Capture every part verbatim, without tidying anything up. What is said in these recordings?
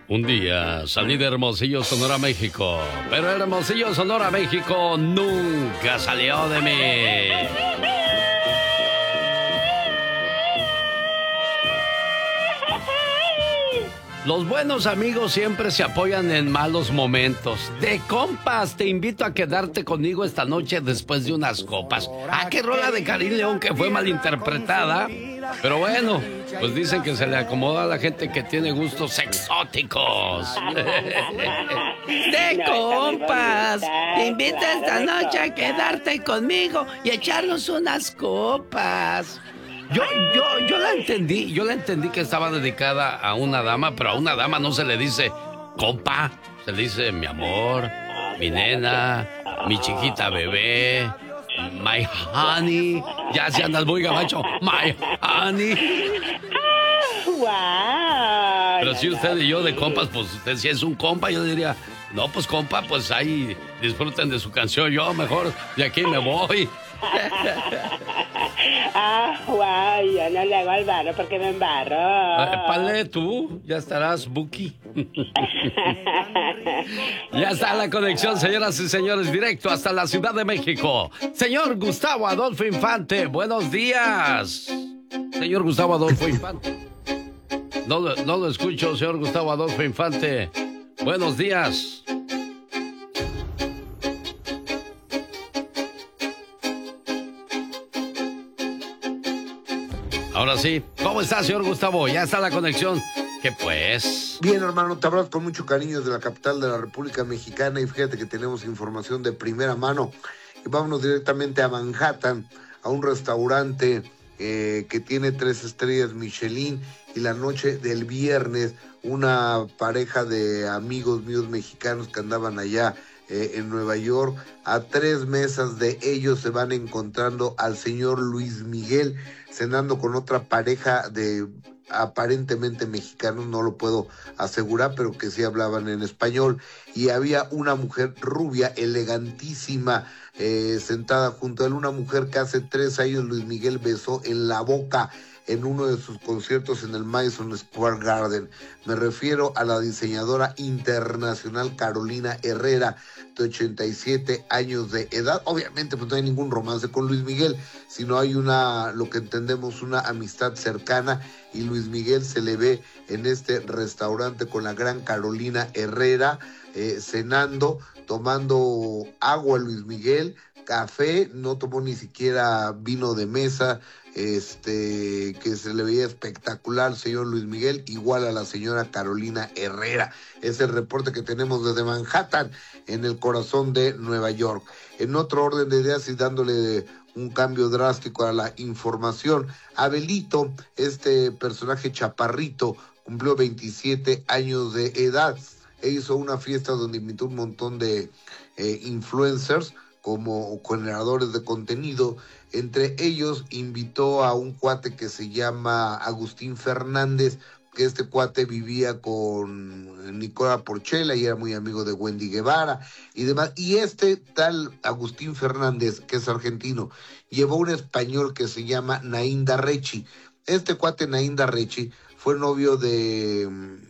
Un día salí de Hermosillo, Sonora, México, pero Hermosillo, Sonora, México nunca salió de mí. Los buenos amigos siempre se apoyan en malos momentos. De compas, te invito a quedarte conmigo esta noche después de unas copas. Ah, qué rola de Karim León que fue malinterpretada. Pero bueno, pues dicen que se le acomoda a la gente que tiene gustos exóticos. De compas, te invito esta noche a quedarte conmigo y echarnos unas copas. Yo, yo, yo la entendí, yo la entendí que estaba dedicada a una dama, pero a una dama no se le dice compa, se le dice mi amor, mi nena, mi chiquita bebé, my honey, ya se andas muy gabacho, my honey. Wow. Pero si usted y yo de compas, pues usted si es un compa, yo diría, no, pues compa, pues ahí disfruten de su canción, yo mejor de aquí me voy. Ah, guau, yo no le hago al barro porque me embarro. Pale, tú, ya estarás, Buki. Ya está la conexión, señoras y señores, directo hasta la Ciudad de México. Señor Gustavo Adolfo Infante, buenos días. Señor Gustavo Adolfo Infante. No, no lo escucho, señor Gustavo Adolfo Infante. Buenos días. Ahora sí. ¿Cómo está, señor Gustavo? Ya está la conexión. ¿Qué pues? Bien, hermano, te abrazo con mucho cariño desde la capital de la República Mexicana y fíjate que tenemos información de primera mano. Y vámonos directamente a Manhattan, a un restaurante eh, que tiene tres estrellas Michelin, y la noche del viernes una pareja de amigos míos mexicanos que andaban allá eh, en Nueva York, a tres mesas de ellos se van encontrando al señor Luis Miguel cenando con otra pareja de aparentemente mexicanos, no lo puedo asegurar, pero que sí hablaban en español, y había una mujer rubia, elegantísima, eh, sentada junto a él, una mujer que hace tres años Luis Miguel besó en la boca en uno de sus conciertos en el Madison Square Garden. Me refiero a la diseñadora internacional Carolina Herrera, de ochenta y siete años de edad. Obviamente pues no hay ningún romance con Luis Miguel, sino hay una, lo que entendemos, una amistad cercana, y Luis Miguel se le ve en este restaurante con la gran Carolina Herrera, eh, cenando, tomando agua Luis Miguel, café, no tomó ni siquiera vino de mesa, este, que se le veía espectacular, señor Luis Miguel, igual a la señora Carolina Herrera. Es el reporte que tenemos desde Manhattan, en el corazón de Nueva York. En otro orden de ideas y dándole un cambio drástico a la información, Abelito, este personaje chaparrito, cumplió veintisiete años de edad. E hizo una fiesta donde invitó un montón de eh, influencers como generadores de contenido. Entre ellos invitó a un cuate que se llama Agustín Fernández, que este cuate vivía con Nicola Porchela y era muy amigo de Wendy Guevara y demás. Y este tal Agustín Fernández, que es argentino, llevó un español que se llama Naín Darrechi. Este cuate Naín Darrechi fue novio de,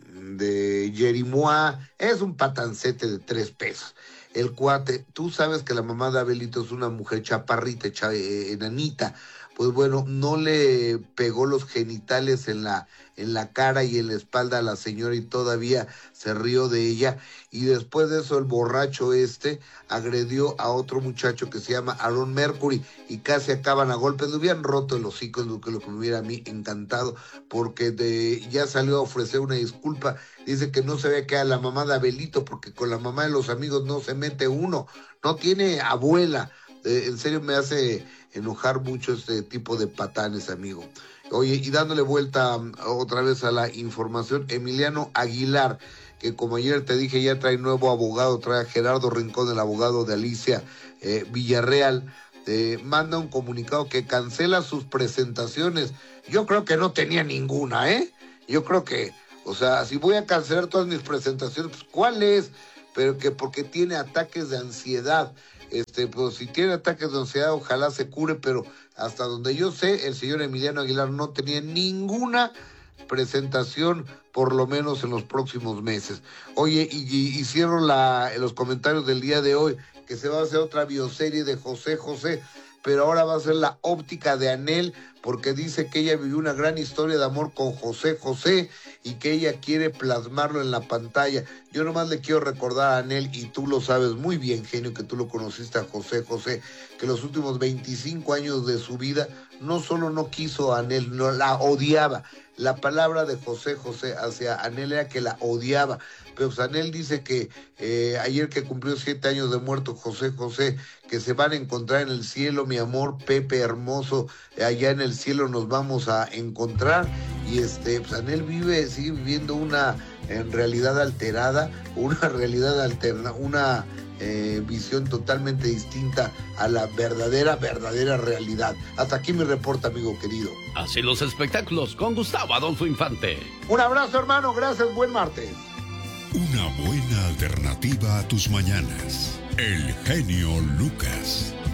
de Jerimois, es un patancete de tres pesos. El cuate, tú sabes que la mamá de Abelito es una mujer chaparrita, cha, eh, enanita, pues bueno, no le pegó los genitales en la, en la cara y en la espalda a la señora y todavía se rió de ella, y después de eso el borracho este agredió a otro muchacho que se llama Aaron Mercury y casi acaban a golpes. Le hubieran roto el hocico, es lo que, lo que me hubiera a mí encantado, porque de, ya salió a ofrecer una disculpa. Dice que no se ve que a la mamá de Abelito, porque con la mamá de los amigos no se mete uno, no tiene abuela. Eh, en serio me hace enojar mucho este tipo de patanes, amigo. Oye, y dándole vuelta um, otra vez a la información, Emiliano Aguilar, que como ayer te dije ya trae nuevo abogado, trae a Gerardo Rincón, el abogado de Alicia eh, Villarreal, eh, manda un comunicado que cancela sus presentaciones. Yo creo que no tenía ninguna, ¿eh? Yo creo que, o sea, si voy a cancelar todas mis presentaciones, pues ¿cuál es? Pero que porque tiene ataques de ansiedad. Este, pues si tiene ataques de ansiedad, ojalá se cure, pero hasta donde yo sé, el señor Emiliano Aguilar no tenía ninguna presentación por lo menos en los próximos meses. Oye, y, y, y cierro la, los comentarios del día de hoy, que se va a hacer otra bioserie de José José, pero ahora va a ser la óptica de Anel, porque dice que ella vivió una gran historia de amor con José José y que ella quiere plasmarlo en la pantalla. Yo nomás le quiero recordar a Anel, y tú lo sabes muy bien, genio, que tú lo conociste a José José, que los últimos veinticinco años de su vida no solo no quiso a Anel, no la odiaba. La palabra de José José hacia Anel era que la odiaba. Pero pues Anel dice que eh, ayer que cumplió siete años de muerto José José, que se van a encontrar en el cielo, mi amor, Pepe hermoso, allá en el cielo nos vamos a encontrar. Y este, pues Anel vive, sigue viviendo una en realidad alterada, una realidad alterna, una eh, visión totalmente distinta a la verdadera, verdadera realidad. Hasta aquí mi reporte, amigo querido. Así los espectáculos con Gustavo Adolfo Infante. Un abrazo, hermano, gracias, buen martes. Una buena alternativa a tus mañanas. El genio Lucas.